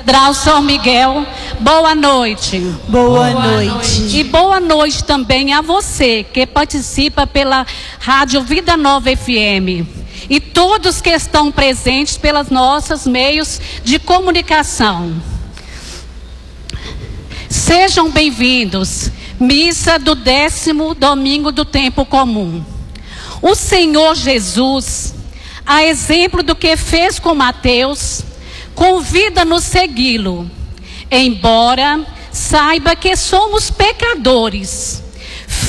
Drauzio São Miguel, boa noite. Boa noite. E boa noite também a você que participa pela Rádio Vida Nova FM. E todos que estão presentes pelos nossos meios de comunicação. Sejam bem-vindos. Missa do 10º domingo do tempo comum. O Senhor Jesus, a exemplo do que fez com Mateus, convida-nos a segui-lo, embora saiba que somos pecadores.